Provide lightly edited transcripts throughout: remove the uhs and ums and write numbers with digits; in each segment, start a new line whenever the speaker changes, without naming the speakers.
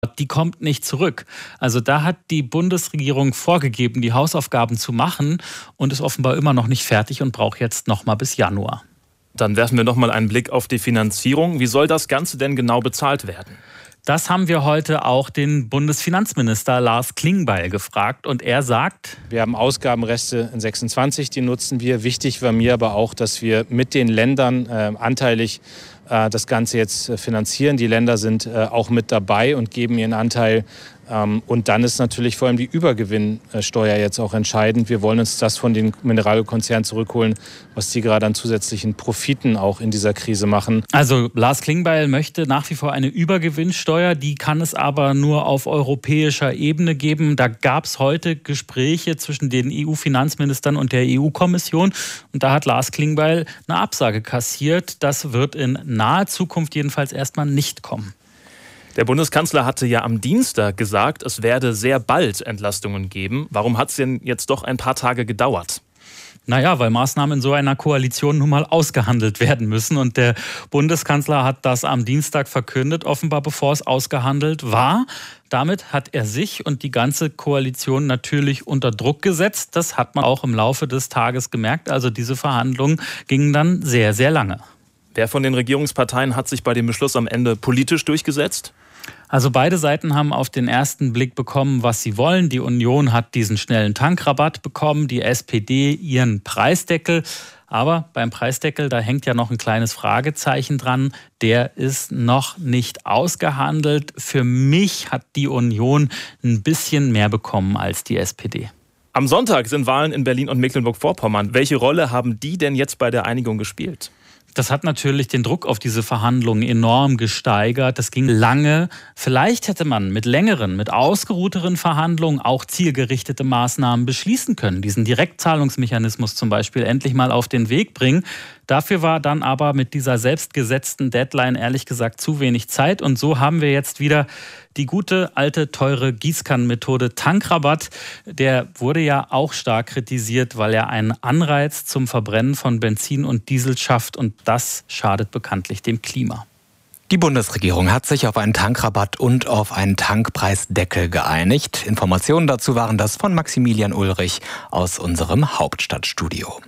Die kommt nicht zurück. Also da hat die Bundesregierung vorgegeben, die Hausaufgaben zu machen und ist offenbar immer noch nicht fertig und braucht jetzt noch mal bis Januar.
Dann werfen wir noch mal einen Blick auf die Finanzierung. Wie soll das Ganze denn genau bezahlt werden?
Das haben wir heute auch den Bundesfinanzminister Lars Klingbeil gefragt und er sagt:
Wir haben Ausgabenreste in 26, die nutzen wir. Wichtig war mir aber auch, dass wir mit den Ländern anteilig das Ganze jetzt finanzieren. Die Länder sind auch mit dabei und geben ihren Anteil. Und dann ist natürlich vor allem die Übergewinnsteuer jetzt auch entscheidend. Wir wollen uns das von den Mineralölkonzernen zurückholen, was die gerade an zusätzlichen Profiten auch in dieser Krise machen.
Also Lars Klingbeil möchte nach wie vor eine Übergewinnsteuer, die kann es aber nur auf europäischer Ebene geben. Da gab es heute Gespräche zwischen den EU-Finanzministern und der EU-Kommission und da hat Lars Klingbeil eine Absage kassiert. Das wird in naher Zukunft jedenfalls erstmal nicht kommen.
Der Bundeskanzler hatte ja am Dienstag gesagt, es werde sehr bald Entlastungen geben. Warum hat es denn jetzt doch ein paar Tage gedauert?
Naja, weil Maßnahmen in so einer Koalition nun mal ausgehandelt werden müssen. Und der Bundeskanzler hat das am Dienstag verkündet, offenbar bevor es ausgehandelt war. Damit hat er sich und die ganze Koalition natürlich unter Druck gesetzt. Das hat man auch im Laufe des Tages gemerkt. Also diese Verhandlungen gingen dann sehr, sehr lange.
Wer von den Regierungsparteien hat sich bei dem Beschluss am Ende politisch durchgesetzt?
Also beide Seiten haben auf den ersten Blick bekommen, was sie wollen. Die Union hat diesen schnellen Tankrabatt bekommen, die SPD ihren Preisdeckel. Aber beim Preisdeckel, da hängt ja noch ein kleines Fragezeichen dran. Der ist noch nicht ausgehandelt. Für mich hat die Union ein bisschen mehr bekommen als die SPD.
Am Sonntag sind Wahlen in Berlin und Mecklenburg-Vorpommern. Welche Rolle haben die denn jetzt bei der Einigung gespielt?
Das hat natürlich den Druck auf diese Verhandlungen enorm gesteigert. Das ging lange. Vielleicht hätte man mit längeren, mit ausgeruhteren Verhandlungen auch zielgerichtete Maßnahmen beschließen können. Diesen Direktzahlungsmechanismus zum Beispiel endlich mal auf den Weg bringen. Dafür war dann aber mit dieser selbstgesetzten Deadline ehrlich gesagt zu wenig Zeit. Und so haben wir jetzt wieder die gute, alte, teure Gießkannenmethode Tankrabatt. Der wurde ja auch stark kritisiert, weil er einen Anreiz zum Verbrennen von Benzin und Diesel schafft. Und das schadet bekanntlich dem Klima.
Die Bundesregierung hat sich auf einen Tankrabatt und auf einen Tankpreisdeckel geeinigt. Informationen dazu waren das von Maximilian Ulrich aus unserem Hauptstadtstudio.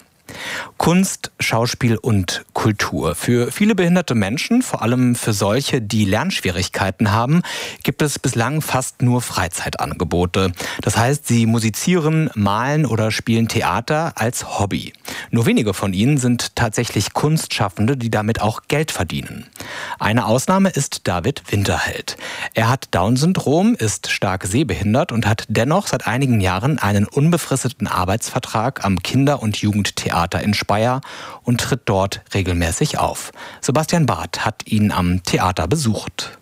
Kunst, Schauspiel und Kultur. Für viele behinderte Menschen, vor allem für solche, die Lernschwierigkeiten haben, gibt es bislang fast nur Freizeitangebote. Das heißt, sie musizieren, malen oder spielen Theater als Hobby. Nur wenige von ihnen sind tatsächlich Kunstschaffende, die damit auch Geld verdienen. Eine Ausnahme ist David Winterheld. Er hat Down-Syndrom, ist stark sehbehindert und hat dennoch seit einigen Jahren einen unbefristeten Arbeitsvertrag am Kinder- und Jugendtheater in Speyer und tritt dort regelmäßig auf. Sebastian Barth hat ihn am Theater besucht.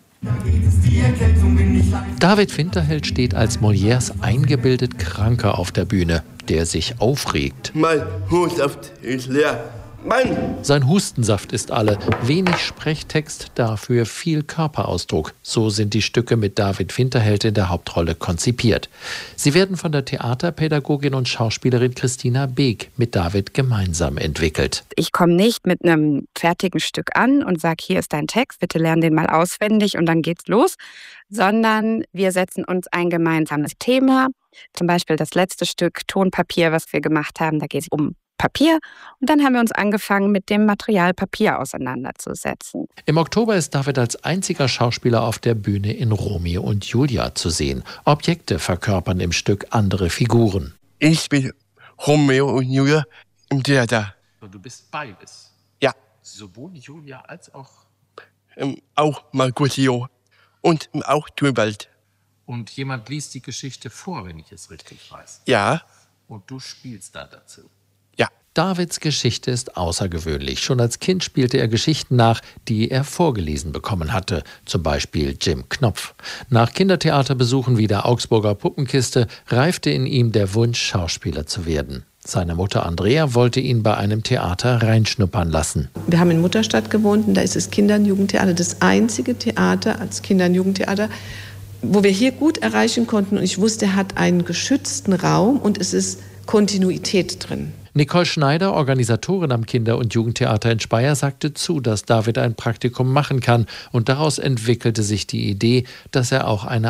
David Winterheld steht als Molières eingebildet Kranker auf der Bühne, der sich aufregt.
Mein Hustensaft ist leer.
Sein Hustensaft ist alle. Wenig Sprechtext, dafür viel Körperausdruck. So sind die Stücke mit David Winterheld in der Hauptrolle konzipiert. Sie werden von der Theaterpädagogin und Schauspielerin Christina Beek mit David gemeinsam entwickelt.
Ich komme nicht mit einem fertigen Stück an und sage, hier ist dein Text, bitte lern den mal auswendig und dann geht's los, sondern wir setzen uns ein gemeinsames Thema. Zum Beispiel das letzte Stück Tonpapier, was wir gemacht haben, da geht es um Papier. Und dann haben wir uns angefangen, mit dem Material Papier auseinanderzusetzen.
Im Oktober ist David als einziger Schauspieler auf der Bühne in Romeo und Julia zu sehen. Objekte verkörpern im Stück andere Figuren.
Ich bin Romeo und Julia im Theater.
Du bist beides?
Ja.
Sowohl Julia als auch...
Auch Mercutio und auch Tybalt.
Und jemand liest die Geschichte vor, wenn ich es richtig weiß.
Ja.
Und du spielst da dazu.
Ja.
Davids Geschichte ist außergewöhnlich. Schon als Kind spielte er Geschichten nach, die er vorgelesen bekommen hatte. Zum Beispiel Jim Knopf. Nach Kindertheaterbesuchen wie der Augsburger Puppenkiste reifte in ihm der Wunsch, Schauspieler zu werden. Seine Mutter Andrea wollte ihn bei einem Theater reinschnuppern lassen.
Wir haben in Mutterstadt gewohnt und da ist das Kinder- und Jugendtheater das einzige Theater als Kinder- und Jugendtheater, wo wir hier gut erreichen konnten. Und ich wusste, er hat einen geschützten Raum und es ist Kontinuität drin.
Nicole Schneider, Organisatorin am Kinder- und Jugendtheater in Speyer, sagte zu, dass David ein Praktikum machen kann. Und daraus entwickelte sich die Idee, dass er auch eine